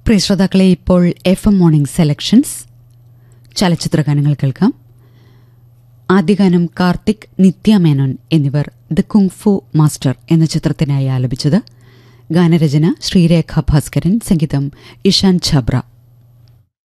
പ്രിയ ശ്രോതാക്കളെ, ഇപ്പോൾ FM morning selections ചലച്ചിത്ര ഗാനങ്ങൾ കേൾക്കാം. ആദ്യഗാനം കാർത്തിക്, നിത്യ മേനോൻ എന്നിവർ ദ കുങ്ഫു മാസ്റ്റർ എന്ന ചിത്രത്തിനായി ആലപിച്ചത്. ഗാനരചന ശ്രീരേഖ ഭാസ്കരൻ, സംഗീതം ഇഷാൻ ഛബ്ര.